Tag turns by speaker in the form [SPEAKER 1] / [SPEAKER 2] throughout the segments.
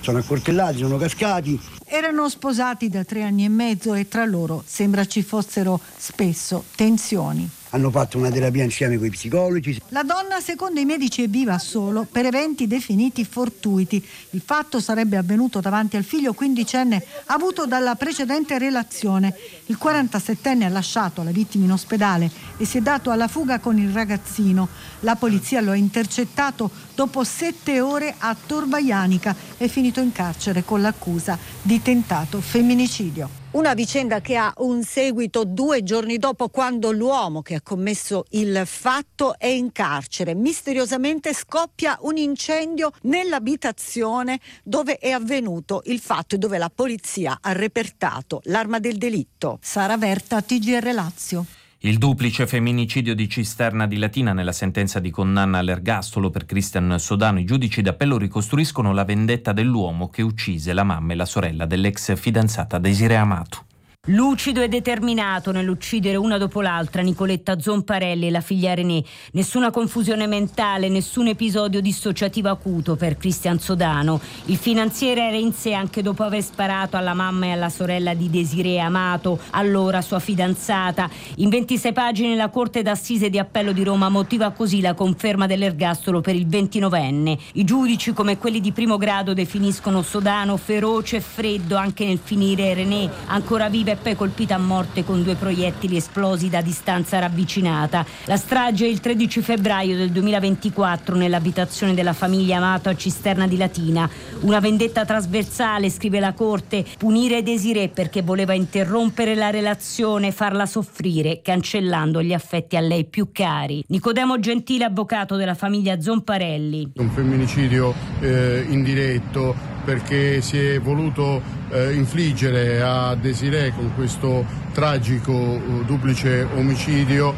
[SPEAKER 1] sono accoltellati, sono cascati.
[SPEAKER 2] Erano sposati da 3 anni e mezzo e tra loro sembra ci fossero spesso tensioni.
[SPEAKER 1] Hanno fatto una terapia insieme con i psicologi.
[SPEAKER 2] La donna, secondo i medici, è viva solo per eventi definiti fortuiti. Il fatto sarebbe avvenuto davanti al figlio quindicenne avuto dalla precedente relazione. Il 47enne ha lasciato la vittima in ospedale e si è dato alla fuga con il ragazzino. La polizia lo ha intercettato dopo 7 ore a Tor Vaianica. È finito in carcere con l'accusa di tentato femminicidio. Una vicenda che ha un seguito 2 giorni dopo, quando l'uomo che ha commesso il fatto è in carcere. Misteriosamente scoppia un incendio nell'abitazione dove è avvenuto il fatto e dove la polizia ha repertato l'arma del delitto. Sara Verta, TGR Lazio.
[SPEAKER 3] Il duplice femminicidio di Cisterna di Latina nella sentenza di condanna all'ergastolo per Cristian Sodano. I giudici d'appello ricostruiscono la vendetta dell'uomo che uccise la mamma e la sorella dell'ex fidanzata Desiree Amato.
[SPEAKER 4] Lucido e determinato nell'uccidere una dopo l'altra Nicoletta Zonparelli e la figlia René. Nessuna confusione mentale, nessun episodio dissociativo acuto per Cristian Sodano. Il finanziere era in sé anche dopo aver sparato alla mamma e alla sorella di Desiree Amato, allora sua fidanzata. In 26 pagine la Corte d'Assise di Appello di Roma motiva così la conferma dell'ergastolo per il 29enne. I giudici, come quelli di primo grado, definiscono Sodano feroce e freddo anche nel finire René, ancora viva e poi colpita a morte con 2 proiettili esplosi da distanza ravvicinata. La strage è il 13 febbraio del 2024 nell'abitazione della famiglia Amato a Cisterna di Latina. Una vendetta trasversale, scrive la Corte, punire Desirée perché voleva interrompere la relazione, farla soffrire, cancellando gli affetti a lei più cari. Nicodemo Gentile, avvocato della famiglia Zonparelli.
[SPEAKER 5] Un femminicidio indiretto, perché si è voluto infliggere a Desirée, con questo tragico duplice omicidio,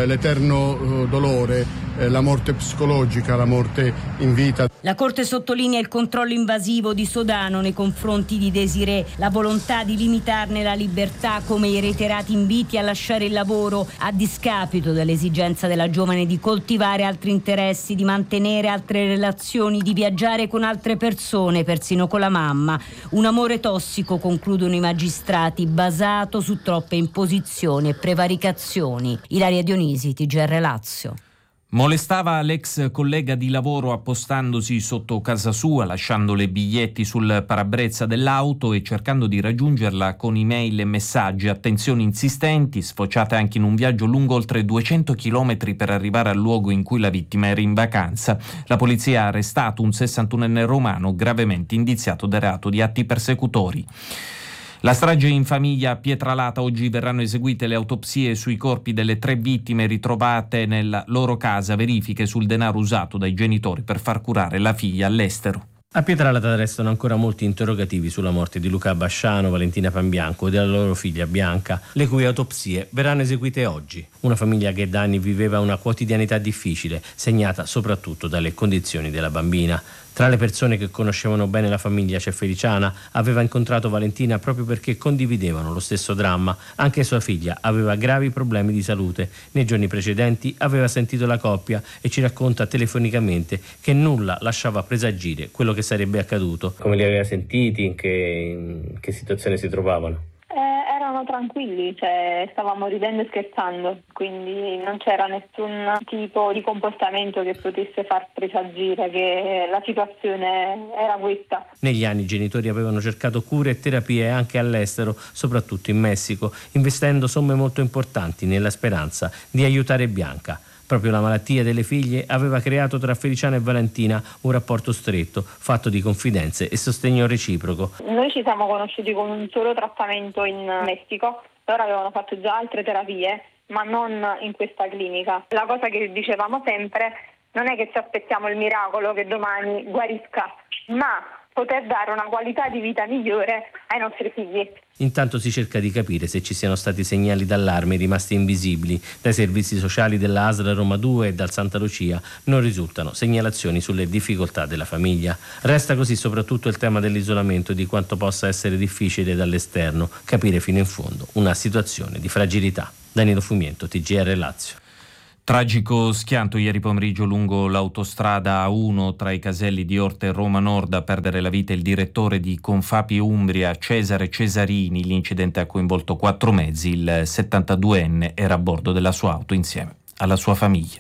[SPEAKER 5] l'eterno dolore, la morte psicologica, la morte in vita.
[SPEAKER 4] La Corte sottolinea il controllo invasivo di Sodano nei confronti di Desirée, la volontà di limitarne la libertà, come i reiterati inviti a lasciare il lavoro a discapito dell'esigenza della giovane di coltivare altri interessi, di mantenere altre relazioni, di viaggiare con altre persone, persino con la mamma. Un amore tossico, concludono i magistrati, basato su troppe imposizioni e prevaricazioni. Ilaria Dionisi, TGR Lazio.
[SPEAKER 3] Molestava l'ex collega di lavoro appostandosi sotto casa sua, lasciandole biglietti sul parabrezza dell'auto e cercando di raggiungerla con email e messaggi, attenzioni insistenti, sfociate anche in un viaggio lungo oltre 200 chilometri per arrivare al luogo in cui la vittima era in vacanza. La polizia ha arrestato un 61enne romano gravemente indiziato da reato di atti persecutori. La strage in famiglia a Pietralata. Oggi verranno eseguite le autopsie sui corpi delle 3 vittime ritrovate nella loro casa, verifiche sul denaro usato dai genitori per far curare la figlia all'estero.
[SPEAKER 6] A Pietralata restano ancora molti interrogativi sulla morte di Luca Basciano, Valentina Pambianco e della loro figlia Bianca, le cui autopsie verranno eseguite oggi. Una famiglia che da anni viveva una quotidianità difficile, segnata soprattutto dalle condizioni della bambina. Tra le persone che conoscevano bene la famiglia c'è Feliciana, aveva incontrato Valentina proprio perché condividevano lo stesso dramma. Anche sua figlia aveva gravi problemi di salute. Nei giorni precedenti aveva sentito la coppia e ci racconta telefonicamente che nulla lasciava presagire quello che sarebbe accaduto. Come li aveva sentiti? In che situazione si trovavano?
[SPEAKER 7] Erano tranquilli, stavamo ridendo e scherzando, quindi non c'era nessun tipo di comportamento che potesse far presagire che la situazione era questa.
[SPEAKER 6] Negli anni i genitori avevano cercato cure e terapie anche all'estero, soprattutto in Messico, investendo somme molto importanti nella speranza di aiutare Bianca. Proprio la malattia delle figlie aveva creato tra Feliciana e Valentina un rapporto stretto, fatto di confidenze e sostegno reciproco.
[SPEAKER 7] Noi ci siamo conosciuti con un solo trattamento in Messico, loro avevano fatto già altre terapie, ma non in questa clinica. La cosa che dicevamo sempre non è che ci aspettiamo il miracolo che domani guarisca, ma poter dare una qualità di vita migliore ai nostri figli.
[SPEAKER 6] Intanto si cerca di capire se ci siano stati segnali d'allarme rimasti invisibili. Dai servizi sociali della ASL Roma 2 e dal Santa Lucia non risultano segnalazioni sulle difficoltà della famiglia. Resta così soprattutto il tema dell'isolamento e di quanto possa essere difficile dall'esterno capire fino in fondo una situazione di fragilità. Danilo Fumiento, TGR Lazio.
[SPEAKER 3] Tragico schianto ieri pomeriggio lungo l'autostrada A1 tra i caselli di Orte e Roma Nord. A perdere la vita il direttore di Confapi Umbria, Cesare Cesarini. L'incidente ha coinvolto 4 mezzi. Il 72enne era a bordo della sua auto insieme alla sua famiglia.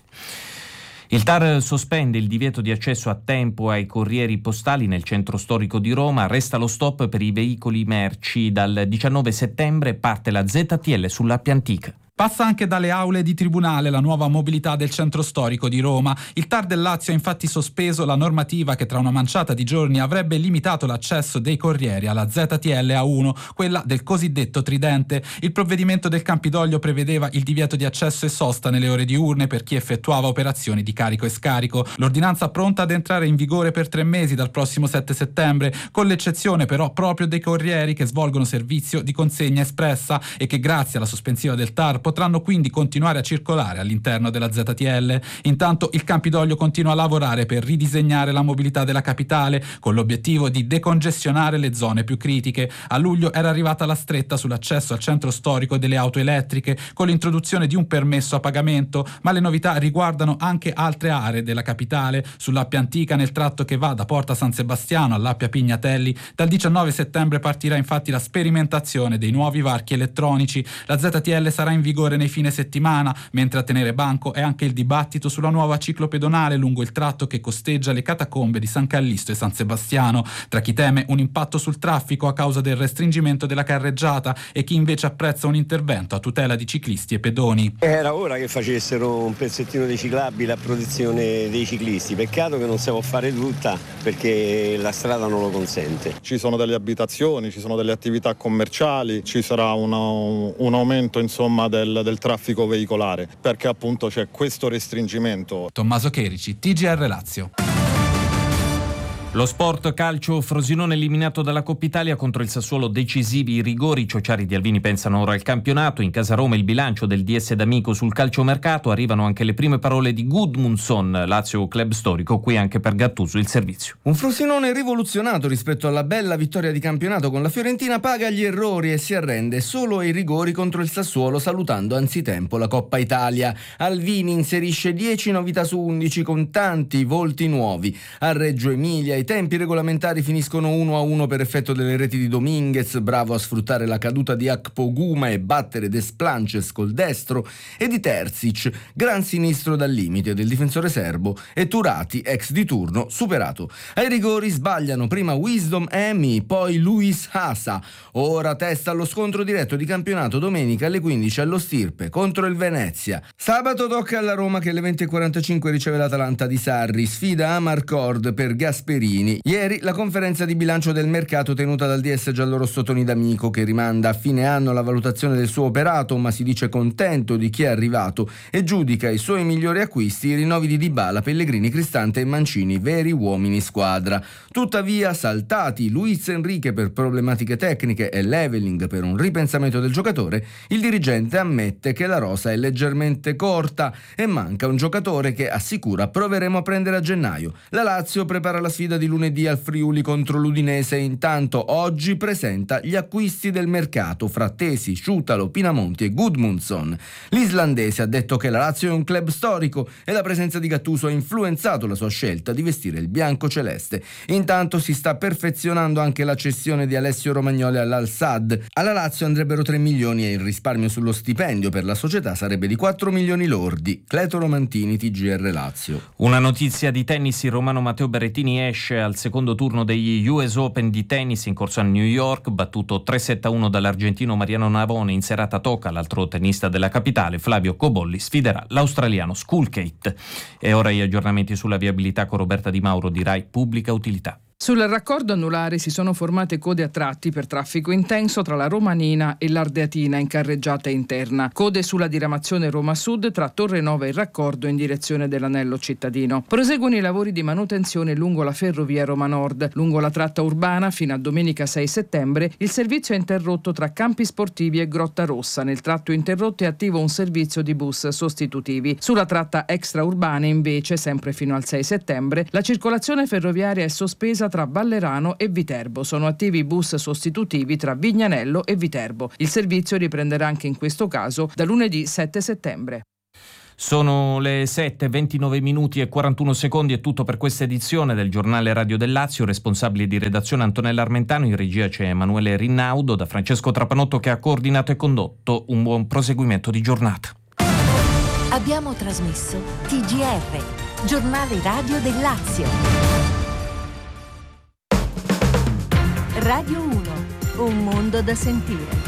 [SPEAKER 3] Il TAR sospende il divieto di accesso a tempo ai corrieri postali nel centro storico di Roma. Resta lo stop per i veicoli merci. Dal 19 settembre parte la ZTL sull'Appia Antica.
[SPEAKER 8] Passa anche dalle aule di tribunale la nuova mobilità del centro storico di Roma. Il TAR del Lazio ha infatti sospeso la normativa che tra una manciata di giorni avrebbe limitato l'accesso dei corrieri alla ZTL A1, quella del cosiddetto tridente. Il provvedimento del Campidoglio prevedeva il divieto di accesso e sosta nelle ore diurne per chi effettuava operazioni di carico e scarico. L'ordinanza pronta ad entrare in vigore per 3 mesi dal prossimo 7 settembre, con l'eccezione però proprio dei corrieri che svolgono servizio di consegna espressa e che grazie alla sospensiva del TAR potranno quindi continuare a circolare all'interno della ZTL. Intanto il Campidoglio continua a lavorare per ridisegnare la mobilità della capitale con l'obiettivo di decongestionare le zone più critiche. A luglio era arrivata la stretta sull'accesso al centro storico delle auto elettriche con l'introduzione di un permesso a pagamento, ma le novità riguardano anche altre aree della capitale. Sull'Appia Antica, nel tratto che va da Porta San Sebastiano all'Appia Pignatelli, dal 19 settembre partirà infatti la sperimentazione dei nuovi varchi elettronici. La ZTL sarà in vigore nei fine settimana, mentre a tenere banco è anche il dibattito sulla nuova ciclopedonale lungo il tratto che costeggia le catacombe di San Callisto e San Sebastiano, tra chi teme un impatto sul traffico a causa del restringimento della carreggiata e chi invece apprezza un intervento a tutela di ciclisti e pedoni.
[SPEAKER 9] Era ora che facessero un pezzettino di ciclabile a protezione dei ciclisti, peccato che non si può fare tutta perché la strada non lo consente.
[SPEAKER 10] Ci sono delle abitazioni, ci sono delle attività commerciali, ci sarà un aumento insomma del traffico veicolare, perché appunto c'è questo restringimento.
[SPEAKER 8] Tommaso Cherici, TGR Lazio.
[SPEAKER 3] Lo sport calcio, Frosinone eliminato dalla Coppa Italia contro il Sassuolo, decisivi i rigori. I ciociari di Alvini pensano ora al campionato. In casa Roma il bilancio del DS D'Amico sul calciomercato. Arrivano anche le prime parole di Gudmundsson, Lazio club storico, qui anche per Gattuso il servizio.
[SPEAKER 11] Un Frosinone rivoluzionato rispetto alla bella vittoria di campionato con la Fiorentina, paga gli errori e si arrende solo ai rigori contro il Sassuolo, salutando anzitempo la Coppa Italia. Alvini inserisce 10 novità su 11 con tanti volti nuovi. A Reggio Emilia i tempi regolamentari finiscono 1-1 per effetto delle reti di Dominguez, bravo a sfruttare la caduta di Akpoguma e battere Desplanches col destro, e di Terzic, gran sinistro dal limite del difensore serbo, e Turati, ex di turno, superato. Ai rigori sbagliano prima Wisdom Emi, poi Luis Hasa. Ora testa allo scontro diretto di campionato domenica alle 15 allo Stirpe contro il Venezia. Sabato tocca alla Roma che alle 20:45 riceve l'Atalanta di Sarri, sfida a Marcord per Gasperini. Ieri la conferenza di bilancio del mercato tenuta dal DS giallorosso Toni D'Amico, che rimanda a fine anno la valutazione del suo operato, ma si dice contento di chi è arrivato e giudica i suoi migliori acquisti i rinnovi di Dybala, Pellegrini, Cristante e Mancini, veri uomini squadra. Tuttavia saltati Luis Enrique per problematiche tecniche e Leveling per un ripensamento del giocatore, il dirigente ammette che la rosa è leggermente corta e manca un giocatore che assicura proveremo a prendere a gennaio. La Lazio prepara la sfida di lunedì al Friuli contro l'Udinese. Intanto oggi presenta gli acquisti del mercato: Frattesi, Sciutalo, Pinamonti e Gudmundsson. L'islandese ha detto che la Lazio è un club storico e la presenza di Gattuso ha influenzato la sua scelta di vestire il bianco-celeste. Intanto si sta perfezionando anche la cessione di Alessio Romagnoli all'Al-Sadd. Alla Lazio andrebbero 3 milioni e il risparmio sullo stipendio per la società sarebbe di 4 milioni lordi. Cleto Romantini, TGR Lazio.
[SPEAKER 3] Una notizia di tennis: il romano Matteo Berrettini esce al secondo turno degli US Open di tennis in corso a New York, battuto 3-7-1 dall'argentino Mariano Navone. In serata tocca l'altro tennista della capitale, Flavio Cobolli, sfiderà l'australiano Skulkate. E ora gli aggiornamenti sulla viabilità con Roberta Di Mauro di Rai Pubblica Utilità.
[SPEAKER 12] Sul raccordo anulare si sono formate code a tratti per traffico intenso tra la Romanina e l'Ardeatina in carreggiata interna. Code sulla diramazione Roma Sud tra Torre Nova e raccordo in direzione dell'anello cittadino. Proseguono i lavori di manutenzione lungo la ferrovia Roma Nord. Lungo la tratta urbana fino a domenica 6 settembre il servizio è interrotto tra Campi Sportivi e Grotta Rossa. Nel tratto interrotto è attivo un servizio di bus sostitutivi. Sulla tratta extraurbana invece, sempre fino al 6 settembre, la circolazione ferroviaria è sospesa tra Ballerano e Viterbo. Sono attivi bus sostitutivi tra Vignanello e Viterbo. Il servizio riprenderà anche in questo caso da lunedì 7 settembre.
[SPEAKER 3] Sono le 7:29 minuti e 41 secondi. È tutto per questa edizione del Giornale Radio del Lazio. Responsabile di redazione Antonella Armentano, in regia c'è Emanuele Rinnaudo, da Francesco Trapanotto che ha coordinato e condotto. Un buon proseguimento di giornata.
[SPEAKER 13] Abbiamo trasmesso TGR, Giornale Radio del Lazio. Radio 1, un mondo da sentire.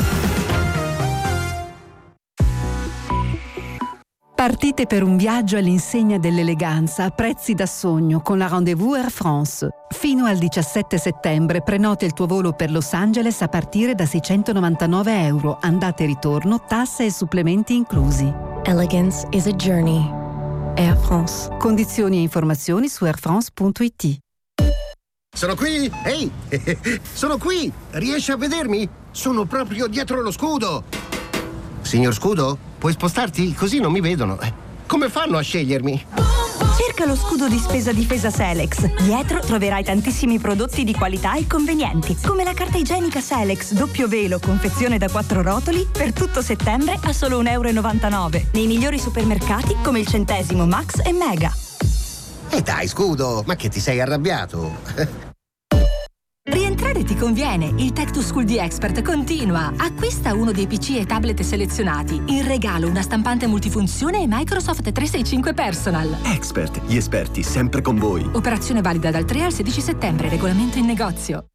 [SPEAKER 14] Partite per un viaggio all'insegna dell'eleganza a prezzi da sogno con la Rendezvous Air France. Fino al 17 settembre prenota il tuo volo per Los Angeles a partire da €699, andata e ritorno, tasse e supplementi inclusi.
[SPEAKER 15] Elegance is a journey. Air France.
[SPEAKER 14] Condizioni e informazioni su airfrance.it.
[SPEAKER 16] Sono qui! Ehi! Sono qui! Riesci a vedermi? Sono proprio dietro lo scudo! Signor Scudo, puoi spostarti? Così non mi vedono. Come fanno a scegliermi?
[SPEAKER 17] Cerca lo scudo di spesa difesa Selex. Dietro troverai tantissimi prodotti di qualità e convenienti, come la carta igienica Selex doppio velo, confezione da 4 rotoli, per tutto settembre a solo €1,99. Nei migliori supermercati come il Centesimo, Max e Mega.
[SPEAKER 16] E dai, Scudo, ma che ti sei arrabbiato?
[SPEAKER 18] Rientrare ti conviene. Il Tech to School di Expert continua. Acquista uno dei PC e tablet selezionati. In regalo una stampante multifunzione e Microsoft 365 Personal.
[SPEAKER 19] Expert, gli esperti sempre con voi.
[SPEAKER 18] Operazione valida dal 3 al 16 settembre. Regolamento in negozio.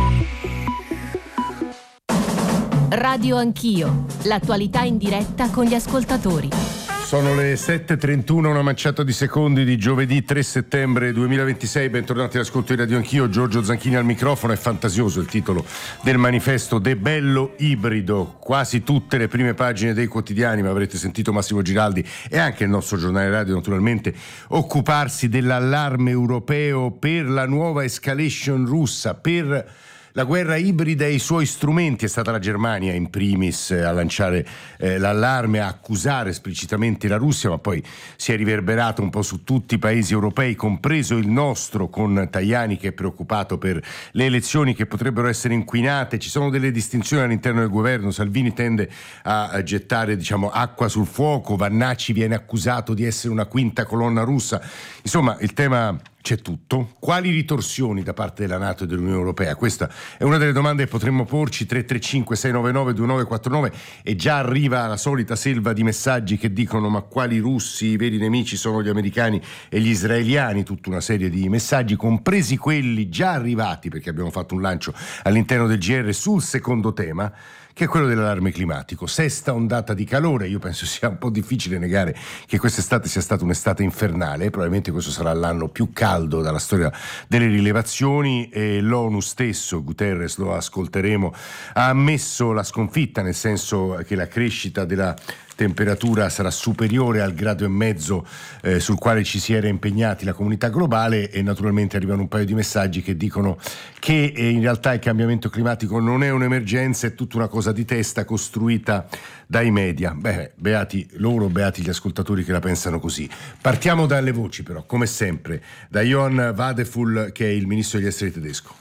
[SPEAKER 13] Radio Anch'io. L'attualità in diretta con gli ascoltatori.
[SPEAKER 20] Sono le 7:31, una manciata di secondi di giovedì 3 settembre 2026. Bentornati all'ascolto di Radio Anch'io. Giorgio Zanchini al microfono. È fantasioso il titolo del manifesto De Bello Ibrido. Quasi tutte le prime pagine dei quotidiani, ma avrete sentito Massimo Giraldi e anche il nostro giornale radio naturalmente occuparsi dell'allarme europeo per la nuova escalation russa, per la guerra ibrida e i suoi strumenti. È stata la Germania in primis a lanciare l'allarme, a accusare esplicitamente la Russia, ma poi si è riverberato un po' su tutti i paesi europei, compreso il nostro, con Tajani che è preoccupato per le elezioni che potrebbero essere inquinate. Ci sono delle distinzioni all'interno del governo. Salvini tende a gettare, acqua sul fuoco, Vannacci viene accusato di essere una quinta colonna russa. Insomma, il tema c'è tutto. Quali ritorsioni da parte della NATO e dell'Unione Europea? Questa è una delle domande che potremmo porci. 335-699-2949 e già arriva la solita selva di messaggi che dicono: ma quali russi? I veri nemici sono gli americani e gli israeliani. Tutta una serie di messaggi, compresi quelli già arrivati, perché abbiamo fatto un lancio all'interno del GR sul secondo tema, che è quello dell'allarme climatico. Sesta ondata di calore. Io penso sia un po' difficile negare che quest'estate sia stata un'estate infernale. Probabilmente questo sarà l'anno più caldo dalla storia delle rilevazioni, e l'ONU stesso, Guterres, lo ascolteremo, ha ammesso la sconfitta, nel senso che la crescita della temperatura sarà superiore al 1,5 gradi sul quale ci si era impegnati la comunità globale. E naturalmente arrivano un paio di messaggi che dicono che in realtà il cambiamento climatico non è un'emergenza, è tutta una cosa di testa costruita dai media. Beati loro, beati gli ascoltatori che la pensano così. Partiamo dalle voci però, come sempre, da Johann Wadefull, che è il ministro degli esteri tedesco.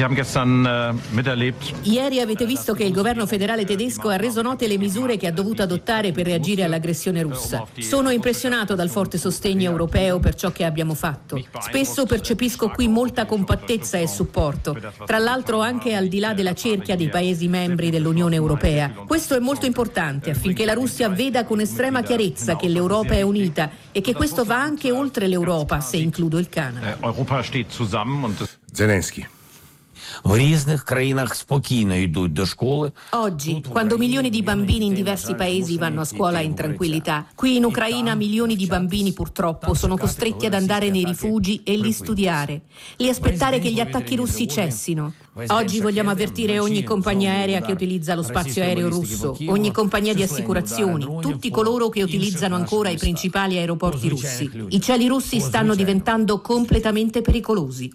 [SPEAKER 21] Ieri avete visto che il governo federale tedesco ha reso note le misure che ha dovuto adottare per reagire all'aggressione russa. Sono impressionato dal forte sostegno europeo per ciò che abbiamo fatto. Spesso percepisco qui molta compattezza e supporto, tra l'altro anche al di là della cerchia dei Paesi membri dell'Unione Europea. Questo è molto importante affinché la Russia veda con estrema chiarezza che l'Europa è unita e che questo va anche oltre l'Europa, se includo il Canada.
[SPEAKER 20] Zelensky.
[SPEAKER 21] Oggi, quando milioni di bambini in diversi paesi vanno a scuola in tranquillità, qui in Ucraina milioni di bambini purtroppo sono costretti ad andare nei rifugi e lì studiare, lì aspettare che gli attacchi russi cessino. Oggi vogliamo avvertire ogni compagnia aerea che utilizza lo spazio aereo russo, ogni compagnia di assicurazioni, tutti coloro che utilizzano ancora i principali aeroporti russi. I cieli russi stanno diventando completamente pericolosi.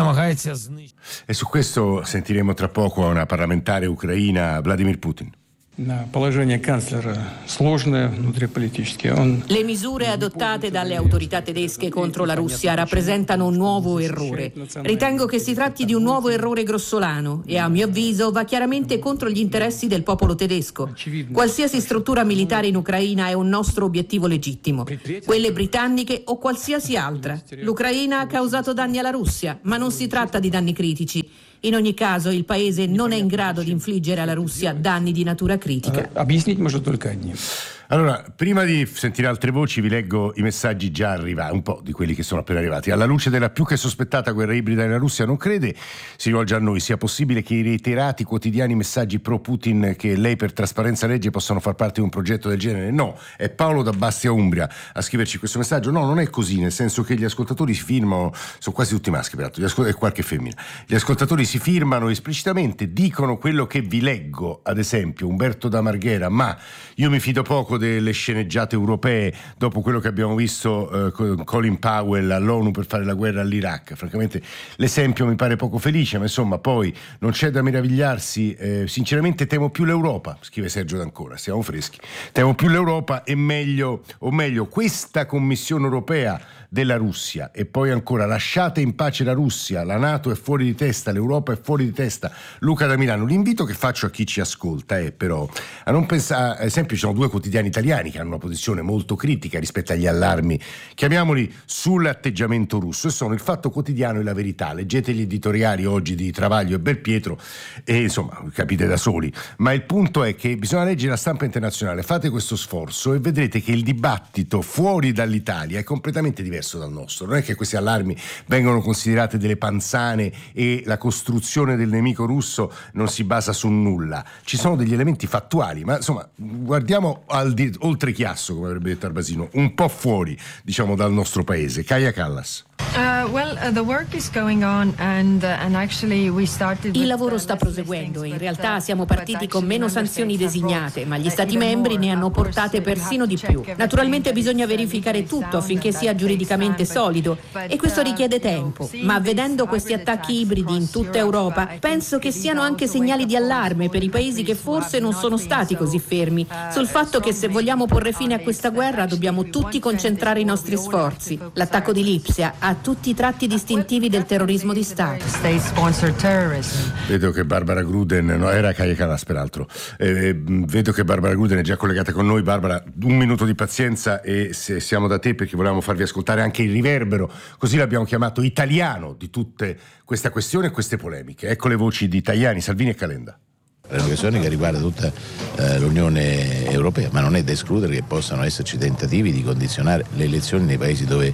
[SPEAKER 20] E su questo sentiremo tra poco una parlamentare ucraina, Vladimir Putin.
[SPEAKER 21] Le misure adottate dalle autorità tedesche contro la Russia rappresentano un nuovo errore. Ritengo che si tratti di un nuovo errore grossolano e, a mio avviso, va chiaramente contro gli interessi del popolo tedesco. Qualsiasi struttura militare in Ucraina è un nostro obiettivo legittimo, quelle britanniche o qualsiasi altra. L'Ucraina ha causato danni alla Russia, ma non si tratta di danni critici. In ogni caso, il paese non è in grado di infliggere alla Russia danni di natura critica.
[SPEAKER 20] Allora, prima di sentire altre voci vi leggo i messaggi già arrivati, un po' di quelli che sono appena arrivati. Alla luce della più che sospettata guerra ibrida della Russia, non crede, si rivolge a noi, sia possibile che i reiterati quotidiani messaggi pro Putin che lei per trasparenza legge possano far parte di un progetto del genere? No, è Paolo da Bastia Umbria a scriverci questo messaggio. No, non è così, nel senso che gli ascoltatori si firmano, sono quasi tutti maschi peraltro, e qualche femmina. Gli ascoltatori si firmano esplicitamente, dicono quello che vi leggo, ad esempio Umberto da Marghera, ma io mi fido poco delle sceneggiate europee dopo quello che abbiamo visto con Colin Powell all'ONU per fare la guerra all'Iraq. Francamente l'esempio mi pare poco felice, ma insomma poi non c'è da meravigliarsi. Sinceramente temo più l'Europa, scrive Sergio D'Ancona, siamo freschi, temo più l'Europa e meglio questa Commissione europea della Russia. E poi ancora, lasciate in pace la Russia, la NATO è fuori di testa, l'Europa è fuori di testa. Luca da Milano. L'invito che faccio a chi ci ascolta è però a non pensare, ad esempio ci sono 2 quotidiani italiani che hanno una posizione molto critica rispetto agli allarmi, chiamiamoli, sull'atteggiamento russo, e sono Il Fatto Quotidiano e La Verità. Leggete gli editoriali oggi di Travaglio e Belpietro e insomma capite da soli, ma il punto è che bisogna leggere la stampa internazionale. Fate questo sforzo e vedrete che il dibattito fuori dall'Italia è completamente diverso dal nostro. Non è che questi allarmi vengono considerate delle panzane e la costruzione del nemico russo non si basa su nulla. Ci sono degli elementi fattuali, ma insomma guardiamo oltre chiasso, come avrebbe detto Arbasino, un po' fuori, diciamo, dal nostro paese. Kaja Kallas.
[SPEAKER 21] Il lavoro sta proseguendo e in realtà siamo partiti con meno sanzioni designate, ma gli Stati membri ne hanno portate persino di più. Naturalmente bisogna verificare tutto affinché sia giuridicamente solido e questo richiede tempo, ma vedendo questi attacchi ibridi in tutta Europa, penso che siano anche segnali di allarme per i paesi che forse non sono stati così fermi, sul fatto che se vogliamo porre fine a questa guerra dobbiamo tutti concentrare i nostri sforzi. L'attacco di Lipsia ha tutti i tratti distintivi del terrorismo di Stato.
[SPEAKER 20] Vedo che Barbara Gruden, no, era Kaja Kallas peraltro, vedo che Barbara Gruden è già collegata con noi. Barbara, un minuto di pazienza e se siamo da te, perché volevamo farvi ascoltare anche il riverbero, così l'abbiamo chiamato, italiano di tutte questa questione e queste polemiche. Ecco le voci di Tajani, Salvini e Calenda.
[SPEAKER 1] È una questione che riguarda tutta l'Unione Europea, ma non è da escludere che possano esserci tentativi di condizionare le elezioni nei paesi dove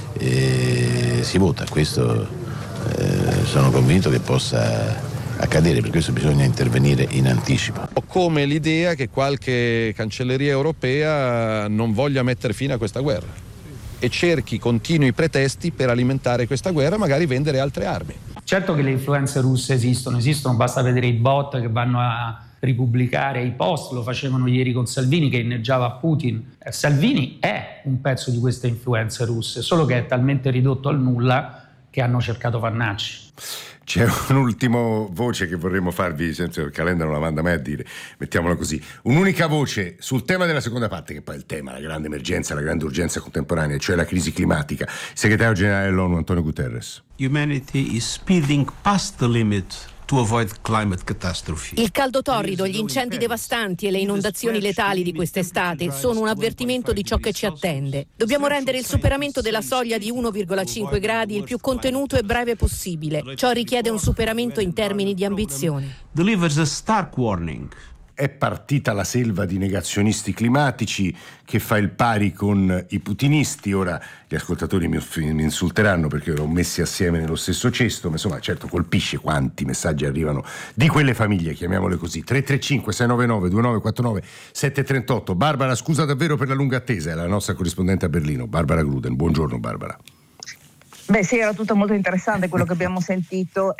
[SPEAKER 1] si vota. Questo sono convinto che possa accadere, per questo bisogna intervenire in anticipo.
[SPEAKER 22] Ho come l'idea che qualche cancelleria europea non voglia mettere fine a questa guerra e cerchi continui pretesti per alimentare questa guerra, magari vendere altre armi.
[SPEAKER 23] Certo che le influenze russe esistono, basta vedere i bot che vanno a ripubblicare i post, lo facevano ieri con Salvini che inneggiava a Putin. Salvini è un pezzo di queste influenze russe, solo che è talmente ridotto al nulla che hanno cercato Vannacci.
[SPEAKER 20] C'è un'ultima voce che vorremmo farvi, senza il Calenda non la manda mai a dire, mettiamola così, un'unica voce sul tema della seconda parte, che poi è il tema, la grande emergenza, la grande urgenza contemporanea, cioè la crisi climatica. Segretario generale dell'ONU Antonio Guterres.
[SPEAKER 24] Humanity is speeding past the limit to avoid climate catastrophe.
[SPEAKER 21] Il caldo torrido, gli incendi devastanti e le inondazioni letali di quest'estate sono un avvertimento di ciò che ci attende. Dobbiamo rendere il superamento della soglia di 1,5 gradi il più contenuto e breve possibile. Ciò richiede un superamento in termini di ambizione.
[SPEAKER 24] Delivers a stark warning.
[SPEAKER 20] È partita la selva di negazionisti climatici che fa il pari con i putinisti. Ora gli ascoltatori mi insulteranno perché l'ho messi assieme nello stesso cesto, ma insomma certo colpisce quanti messaggi arrivano di quelle famiglie, chiamiamole così. 335 699 2949 738. Barbara, scusa davvero per la lunga attesa, è la nostra corrispondente a Berlino, Barbara Gruden. Buongiorno Barbara.
[SPEAKER 25] Beh sì, era tutto molto interessante quello che abbiamo sentito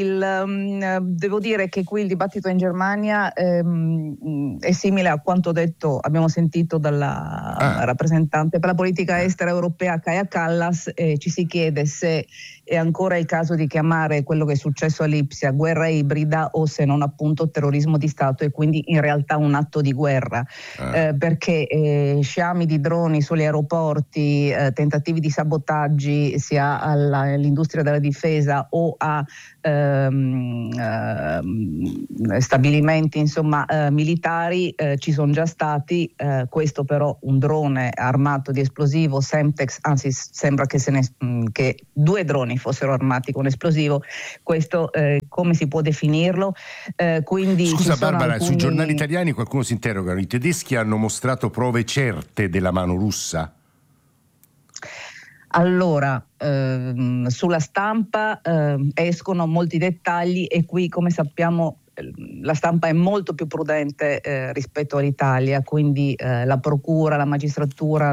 [SPEAKER 25] devo dire che qui il dibattito in Germania è simile a quanto detto, abbiamo sentito dalla rappresentante per la politica estera europea Kaja Kallas. Ci si chiede se è ancora il caso di chiamare quello che è successo a Lipsia guerra ibrida o se non appunto terrorismo di Stato, e quindi in realtà un atto di guerra, perché sciami di droni sugli aeroporti, tentativi di sabotaggi sia all'industria della difesa o a stabilimenti insomma militari ci sono già stati. Questo però un drone armato di esplosivo Semtex, anzi sembra che 2 droni fossero armati con esplosivo. Questo come si può definirlo? Quindi
[SPEAKER 20] scusa Barbara, sui giornali italiani qualcuno si interroga: i tedeschi hanno mostrato prove certe della mano russa?
[SPEAKER 25] Allora, sulla stampa escono molti dettagli e qui, come sappiamo, la stampa è molto più prudente rispetto all'Italia, quindi la procura, la magistratura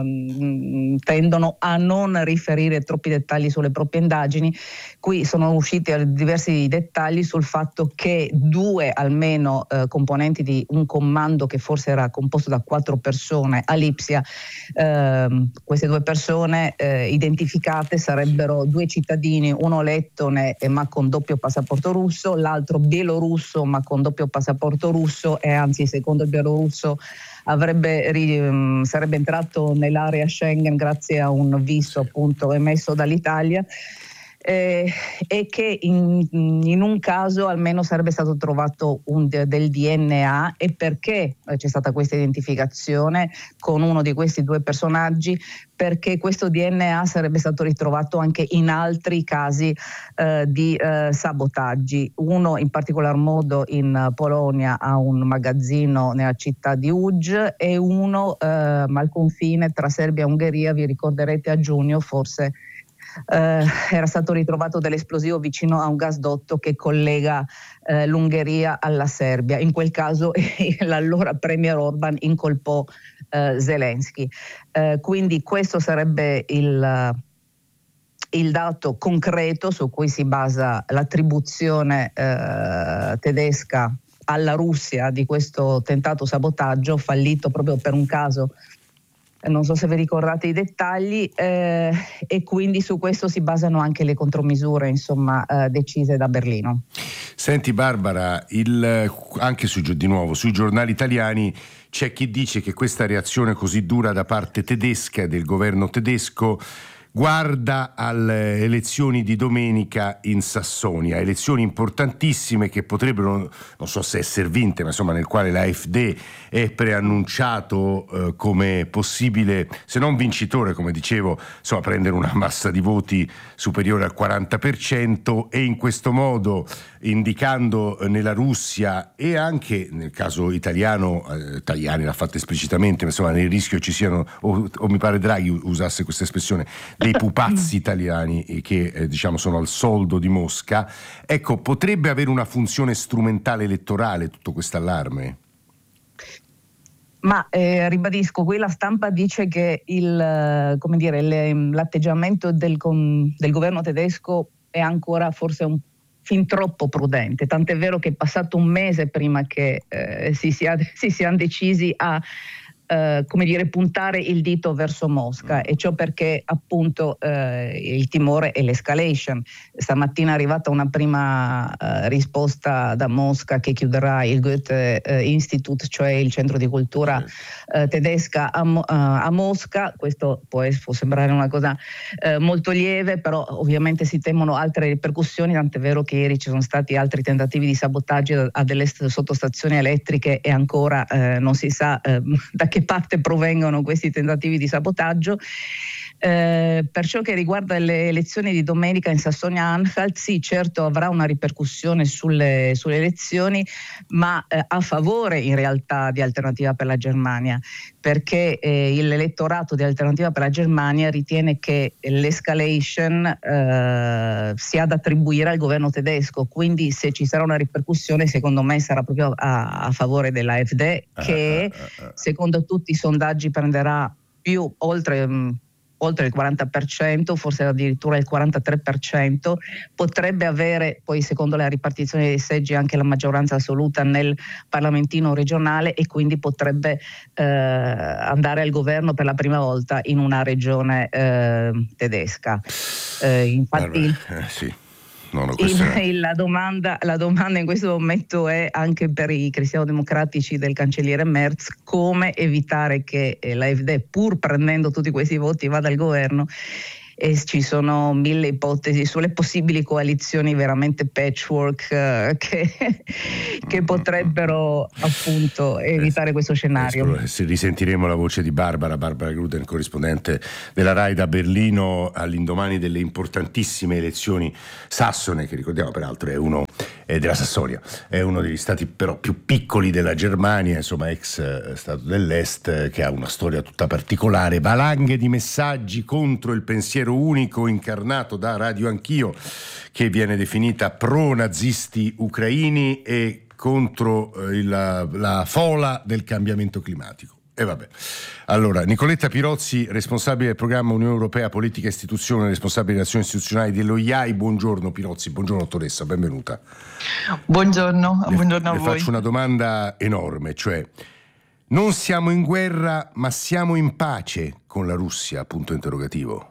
[SPEAKER 25] tendono a non riferire troppi dettagli sulle proprie indagini. Qui sono usciti diversi dettagli sul fatto che 2 almeno componenti di un comando che forse era composto da 4 persone a Lipsia, queste 2 persone identificate sarebbero 2 cittadini, uno lettone ma con doppio passaporto russo, l'altro bielorusso ma con doppio passaporto russo, e anzi secondo il bielorusso sarebbe entrato nell'area Schengen grazie a un visto appunto emesso dall'Italia, e che in un caso almeno sarebbe stato trovato del DNA. E perché c'è stata questa identificazione con uno di questi 2 personaggi? Perché questo DNA sarebbe stato ritrovato anche in altri casi di sabotaggi, uno in particolar modo in Polonia a un magazzino nella città di Łódź e uno al confine tra Serbia e Ungheria. Vi ricorderete a giugno forse era stato ritrovato dell'esplosivo vicino a un gasdotto che collega l'Ungheria alla Serbia. In quel caso l'allora premier Orban incolpò Zelensky. Quindi questo sarebbe il dato concreto su cui si basa l'attribuzione tedesca alla Russia di questo tentato sabotaggio fallito proprio per un caso. Non so se vi ricordate i dettagli, e quindi su questo si basano anche le contromisure insomma decise da Berlino.
[SPEAKER 20] Senti Barbara, anche di nuovo sui giornali italiani c'è chi dice che questa reazione così dura da parte tedesca e del governo tedesco guarda alle elezioni di domenica in Sassonia, elezioni importantissime che potrebbero, non so se essere vinte, ma insomma nel quale l'AfD è preannunciato come possibile, se non vincitore, come dicevo, insomma prendere una massa di voti superiore al 40%, e in questo modo indicando nella Russia e anche nel caso italiano, Tajani l'ha fatto esplicitamente, ma insomma nel rischio ci siano, o mi pare Draghi usasse questa espressione, dei pupazzi italiani che diciamo sono al soldo di Mosca. Ecco, potrebbe avere una funzione strumentale elettorale tutto questo allarme?
[SPEAKER 25] Ma ribadisco, qui la stampa dice che l'atteggiamento del governo tedesco è ancora forse fin troppo prudente, tant'è vero che è passato un mese prima che si siano decisi a puntare il dito verso Mosca, e ciò perché appunto il timore è l'escalation. Stamattina è arrivata una prima risposta da Mosca che chiuderà il Goethe Institut, cioè il centro di cultura tedesca a Mosca. Questo può sembrare una cosa molto lieve, però ovviamente si temono altre ripercussioni, tant'è vero che ieri ci sono stati altri tentativi di sabotaggio a delle sottostazioni elettriche e ancora non si sa da che parte provengono questi tentativi di sabotaggio. Per ciò che riguarda le elezioni di domenica in Sassonia-Anhalt, sì, certo avrà una ripercussione sulle elezioni, ma a favore in realtà di Alternativa per la Germania, perché l'elettorato di Alternativa per la Germania ritiene che l'escalation sia da attribuire al governo tedesco, quindi se ci sarà una ripercussione secondo me sarà proprio a favore dell'AfD, che secondo tutti i sondaggi prenderà oltre oltre il 40%, forse addirittura il 43%, potrebbe avere poi secondo la ripartizione dei seggi anche la maggioranza assoluta nel parlamentino regionale e quindi potrebbe andare al governo per la prima volta in una regione tedesca. Infatti
[SPEAKER 20] sì.
[SPEAKER 25] La domanda in questo momento è anche per i cristiano-democratici del cancelliere Merz come evitare che l'AfD, pur prendendo tutti questi voti, vada al governo. E ci sono 1000 ipotesi sulle possibili coalizioni veramente patchwork che potrebbero appunto evitare questo scenario.
[SPEAKER 20] Risentiremo la voce di Barbara Gruden, corrispondente della RAI da Berlino, all'indomani delle importantissime elezioni sassone, che ricordiamo peraltro è della Sassonia, è uno degli stati però più piccoli della Germania, insomma ex stato dell'Est, che ha una storia tutta particolare. Valanghe di messaggi contro il pensiero unico incarnato da Radio Anch'io, che viene definita pro-nazisti ucraini e contro la fola del cambiamento climatico. E vabbè. Allora, Nicoletta Pirozzi, responsabile del programma Unione Europea Politica e Istituzione, responsabile delle relazioni istituzionali dell'OIAI. Buongiorno Pirozzi, buongiorno dottoressa, benvenuta.
[SPEAKER 2] Buongiorno a voi.
[SPEAKER 20] Le faccio una domanda enorme, cioè non siamo in guerra ma siamo in pace con la Russia? Punto interrogativo.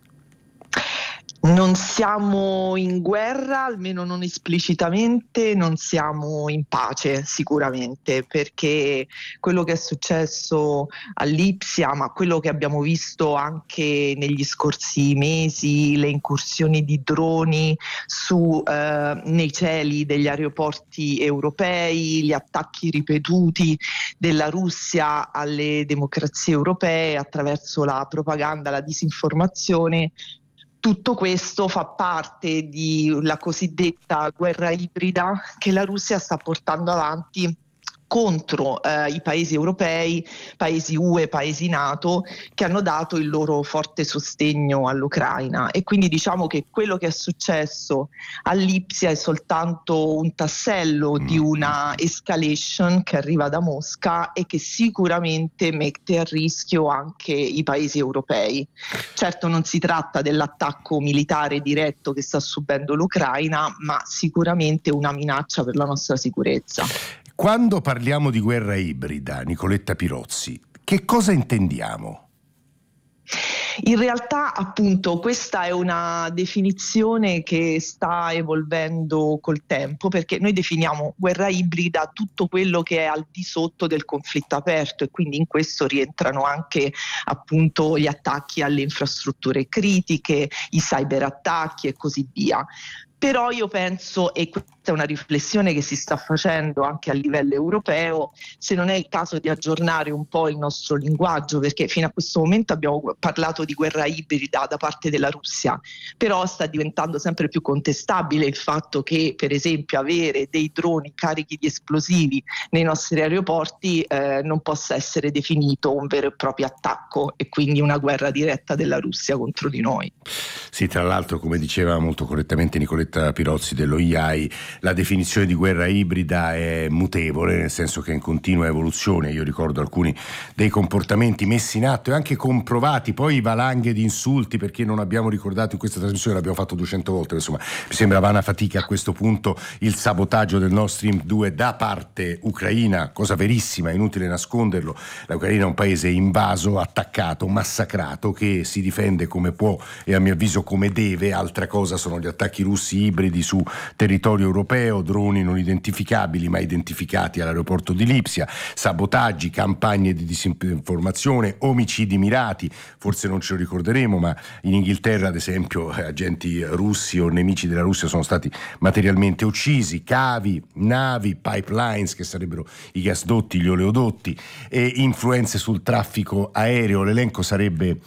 [SPEAKER 2] Non siamo in guerra, almeno non esplicitamente, non siamo in pace sicuramente, perché quello che è successo a Lipsia, ma quello che abbiamo visto anche negli scorsi mesi, le incursioni di droni nei cieli degli aeroporti europei, gli attacchi ripetuti della Russia alle democrazie europee attraverso la propaganda, la disinformazione, tutto questo fa parte di la cosiddetta guerra ibrida che la Russia sta portando avanti contro i paesi europei, paesi UE, paesi NATO, che hanno dato il loro forte sostegno all'Ucraina. E quindi diciamo che quello che è successo a Lipsia è soltanto un tassello di una escalation che arriva da Mosca e che sicuramente mette a rischio anche i paesi europei. Certo non si tratta dell'attacco militare diretto che sta subendo l'Ucraina, ma sicuramente una minaccia per la nostra sicurezza.
[SPEAKER 20] Quando parliamo di guerra ibrida, Nicoletta Pirozzi, che cosa intendiamo?
[SPEAKER 2] In realtà, appunto, questa è una definizione che sta evolvendo col tempo, perché noi definiamo guerra ibrida tutto quello che è al di sotto del conflitto aperto, e quindi in questo rientrano anche appunto gli attacchi alle infrastrutture critiche, i cyberattacchi e così via. Però io penso, e questa è una riflessione che si sta facendo anche a livello europeo, se non è il caso di aggiornare un po' il nostro linguaggio, perché fino a questo momento abbiamo parlato di guerra ibrida da parte della Russia, però sta diventando sempre più contestabile il fatto che, per esempio, avere dei droni carichi di esplosivi nei nostri aeroporti non possa essere definito un vero e proprio attacco e quindi una guerra diretta della Russia contro di noi.
[SPEAKER 20] Sì, tra l'altro, come diceva molto correttamente Nicoletta Pirozzi dell'OIAI, la definizione di guerra ibrida è mutevole, nel senso che è in continua evoluzione. Io ricordo alcuni dei comportamenti messi in atto e anche comprovati, poi valanghe di insulti, perché non abbiamo ricordato in questa trasmissione, l'abbiamo fatto 200 volte, insomma mi sembra vana fatica a questo punto, il sabotaggio del Nord Stream 2 da parte ucraina, cosa verissima, inutile nasconderlo. L'Ucraina è un paese invaso, attaccato, massacrato, che si difende come può e a mio avviso come deve. Altra cosa sono gli attacchi russi ibridi su territorio europeo, droni non identificabili ma identificati all'aeroporto di Lipsia, sabotaggi, campagne di disinformazione, omicidi mirati. Forse non ce lo ricorderemo, ma in Inghilterra ad esempio agenti russi o nemici della Russia sono stati materialmente uccisi, cavi, navi, pipelines che sarebbero i gasdotti, gli oleodotti, e influenze sul traffico aereo. L'elenco sarebbe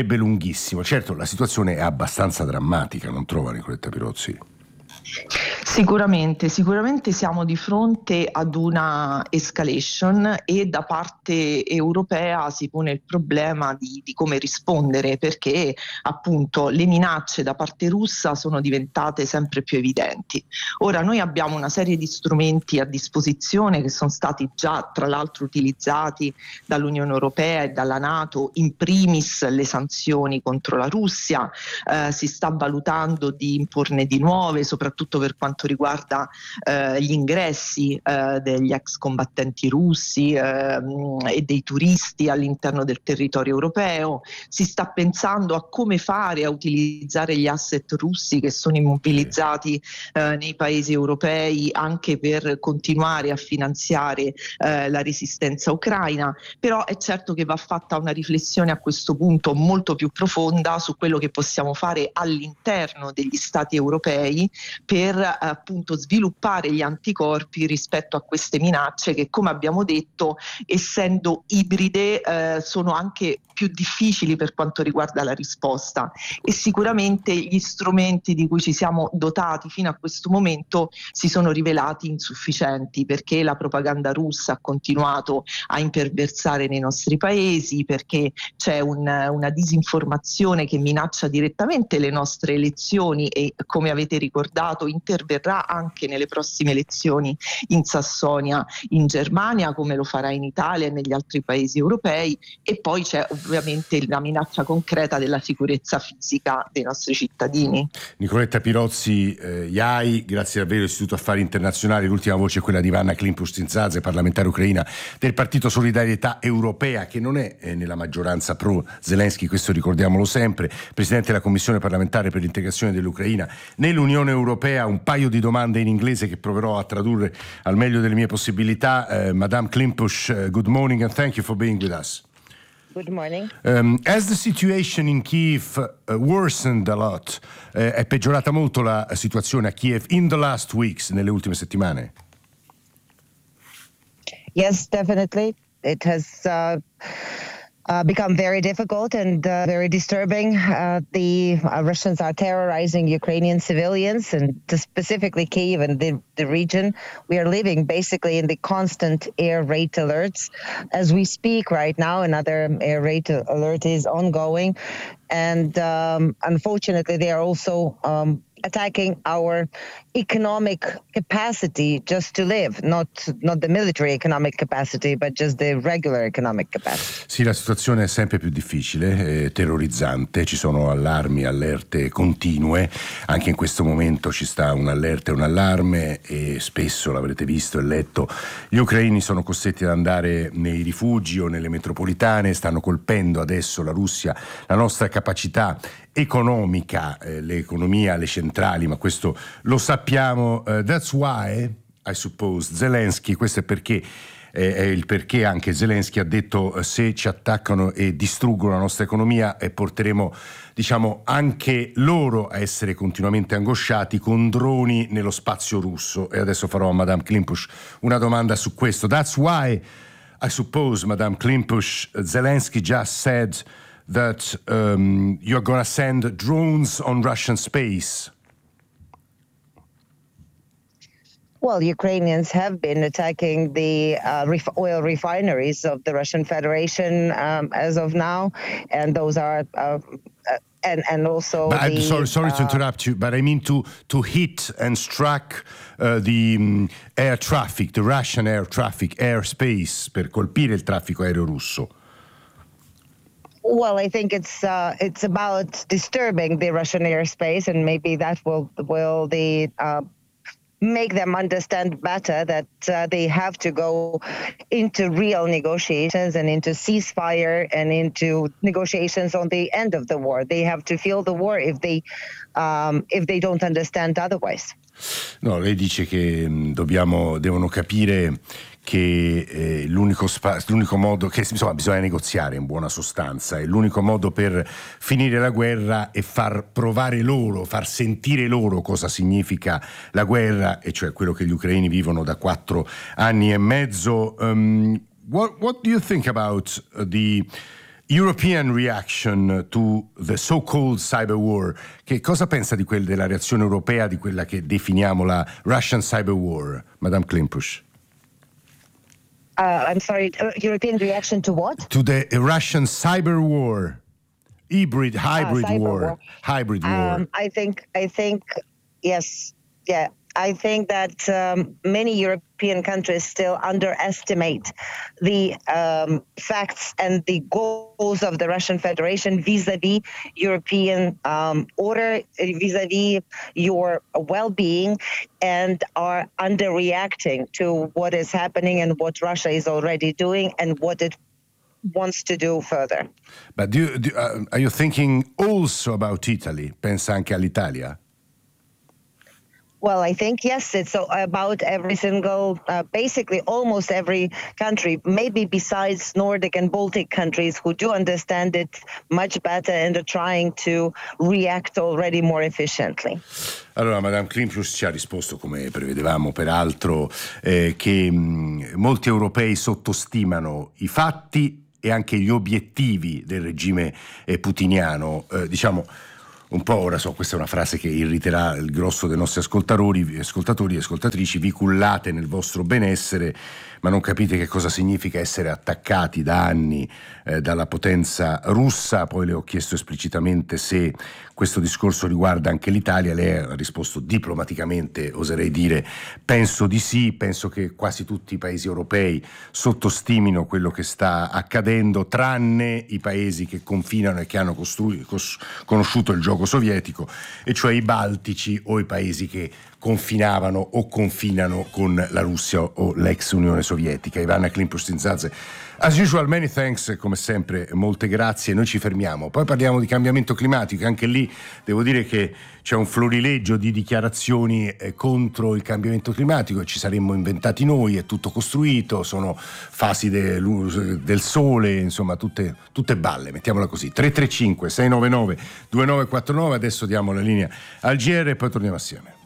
[SPEAKER 20] lunghissimo. Certo, la situazione è abbastanza drammatica, non trova, Nicoletta Pirozzi?
[SPEAKER 2] Sicuramente siamo di fronte ad una escalation e da parte europea si pone il problema di come rispondere, perché appunto le minacce da parte russa sono diventate sempre più evidenti. Ora noi abbiamo una serie di strumenti a disposizione che sono stati già tra l'altro utilizzati dall'Unione Europea e dalla NATO, in primis le sanzioni contro la Russia, si sta valutando di imporne di nuove, soprattutto per quanto riguarda gli ingressi degli ex combattenti russi e dei turisti all'interno del territorio europeo. Si sta pensando a come fare a utilizzare gli asset russi che sono immobilizzati nei paesi europei anche per continuare a finanziare la resistenza ucraina, però è certo che va fatta una riflessione a questo punto molto più profonda su quello che possiamo fare all'interno degli stati europei per appunto sviluppare gli anticorpi rispetto a queste minacce che, come abbiamo detto, essendo ibride sono anche più difficili per quanto riguarda la risposta, e sicuramente gli strumenti di cui ci siamo dotati fino a questo momento si sono rivelati insufficienti, perché la propaganda russa ha continuato a imperversare nei nostri paesi, perché c'è una disinformazione che minaccia direttamente le nostre elezioni e, come avete ricordato, interverrà anche nelle prossime elezioni in Sassonia in Germania, come lo farà in Italia e negli altri paesi europei, e poi c'è ovviamente la minaccia concreta della sicurezza fisica dei nostri cittadini.
[SPEAKER 20] Nicoletta Pirozzi, IAI, grazie davvero, Istituto Affari Internazionali. L'ultima voce è quella di Ivana Klympusz-Tyndzadze, parlamentare ucraina del Partito Solidarietà Europea, che non è nella maggioranza pro Zelensky, questo ricordiamolo sempre, presidente della Commissione parlamentare per l'integrazione dell'Ucraina nell'Unione Europea. Un paio di domande in inglese che proverò a tradurre al meglio delle mie possibilità. Madame Klympusz, good morning and thank you for being with us.
[SPEAKER 4] Good morning.
[SPEAKER 20] As the situation in Kiev worsened a lot, è peggiorata molto la situazione a Kiev in the last weeks, nelle ultime settimane?
[SPEAKER 4] Yes, definitely. It has become very difficult and very disturbing. The Russians are terrorizing Ukrainian civilians, and specifically Kyiv and the region. We are living basically in the constant air raid alerts. As we speak right now, another air raid alert is ongoing. And unfortunately, they are also attacking our economic capacity just to live, not the military economic capacity, but just the regular economic capacity.
[SPEAKER 20] Sì, la situazione è sempre più difficile, terrorizzante, ci sono allarmi, allerte continue, anche in questo momento ci sta un'allerta e un allarme, e spesso, l'avrete visto e letto, gli ucraini sono costretti ad andare nei rifugi o nelle metropolitane, stanno colpendo adesso la Russia, la nostra capacità economica, l'economia, le centrali, ma questo lo sappiamo. That's why, I suppose, Zelensky, questo è il perché anche Zelensky ha detto: se ci attaccano e distruggono la nostra economia, porteremo, diciamo, anche loro a essere continuamente angosciati con droni nello spazio russo. E adesso farò a Madame Klympusz una domanda su questo. That's why, I suppose, Madame Klympusz, Zelensky just said that you're going to send drones on Russian space.
[SPEAKER 4] Well, Ukrainians have been attacking the oil refineries of the Russian Federation as of now, and those are and also.
[SPEAKER 20] But I'm sorry to interrupt you, but I mean to hit and strike the air traffic, the Russian air traffic, airspace, per colpire il traffico aereo russo.
[SPEAKER 4] Well, I think it's about disturbing the Russian airspace, and maybe that will make them understand better that they have to go into real negotiations and into ceasefire and into negotiations on the end of the war. They have to feel the war if they don't understand otherwise.
[SPEAKER 20] No, lei dice che devono capire che l'unico modo, che insomma bisogna negoziare in buona sostanza, e l'unico modo per finire la guerra è far provare loro, far sentire loro cosa significa la guerra, e cioè quello che gli ucraini vivono da 4 anni e mezzo. What do you think about the European reaction to the so-called cyber war. Che cosa pensa della reazione europea di quella che definiamo la Russian cyber war, Madame Klimpusch?
[SPEAKER 4] I'm sorry, European reaction to what?
[SPEAKER 20] To the Russian cyber war, hybrid war.
[SPEAKER 4] I think, yes, yeah. I think that many European countries still underestimate the facts and the goals of the Russian Federation vis-à-vis European order, vis-à-vis your well-being, and are underreacting to what is happening and what Russia is already doing and what it wants to do further.
[SPEAKER 20] But are you thinking also about Italy? Pensa anche all'Italia?
[SPEAKER 4] Well, I think, yes, it's about every single, basically almost every country, maybe besides Nordic and Baltic countries who do understand it much better and are trying to react already more efficiently.
[SPEAKER 20] Allora, Madame Klimpusch ci ha risposto, come prevedevamo peraltro, che molti europei sottostimano i fatti e anche gli obiettivi del regime putiniano, diciamo. Un po', ora so, questa è una frase che irriterà il grosso dei nostri ascoltatori e ascoltatrici, vi cullate nel vostro benessere, ma non capite che cosa significa essere attaccati da anni dalla potenza russa. Poi le ho chiesto esplicitamente se questo discorso riguarda anche l'Italia. Lei ha risposto diplomaticamente, oserei dire, penso di sì, penso che quasi tutti i paesi europei sottostimino quello che sta accadendo, tranne i paesi che confinano e che hanno conosciuto il gioco sovietico, e cioè i baltici o i paesi che confinavano o confinano con la Russia o l'ex Unione Sovietica. Ivana Klimpusch-Zinzadze, as usual, many thanks, come sempre, molte grazie. Noi ci fermiamo, poi parliamo di cambiamento climatico. Anche lì devo dire che c'è un florileggio di dichiarazioni contro il cambiamento climatico. Ci saremmo inventati noi, è tutto costruito, sono fasi del sole, insomma tutte balle, mettiamola così. 335 699 2949. Adesso diamo la linea al GR e poi torniamo assieme.